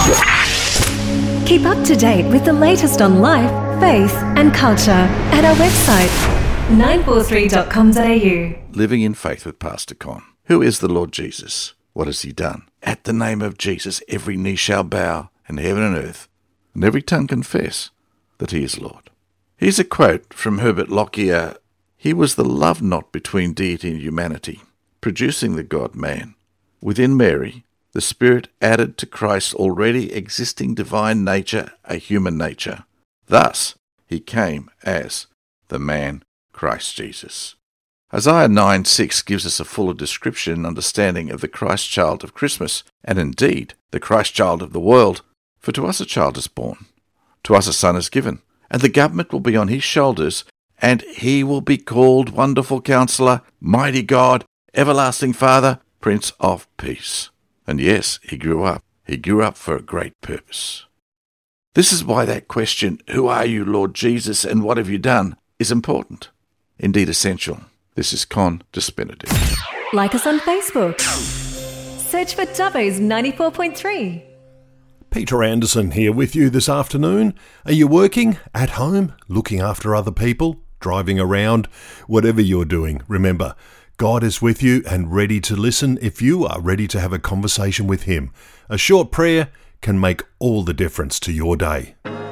Keep up to date with the latest on life, faith and culture at our website 943.com.au. Living in Faith with Pastor Con. Who is the Lord Jesus? What has he done? At the name of Jesus, every knee shall bow in heaven and earth, and every tongue confess that he is Lord. Here's a quote from Herbert Lockyer. He was the love knot between deity and humanity, producing the God-man. Within Mary, the Spirit added to Christ's already existing divine nature a human nature. Thus, he came as the man Christ Jesus. Isaiah 9:6 gives us a fuller description and understanding of the Christ child of Christmas, and indeed the Christ child of the world. For to us a child is born, to us a son is given, and the government will be on his shoulders, and he will be called Wonderful Counselor, Mighty God, Everlasting Father, Prince of Peace. And yes, he grew up. He grew up for a great purpose. This is why that question, who are you, Lord Jesus, and what have you done, is important. Indeed essential. This is Con Despinative. Like us on Facebook. Search for Dubbo's 94.3. Peter Anderson here with you this afternoon. Are you working, at home, looking after other people, driving around? Whatever you're doing, remember, God is with you and ready to listen if you are ready to have a conversation with him. A short prayer can make all the difference to your day.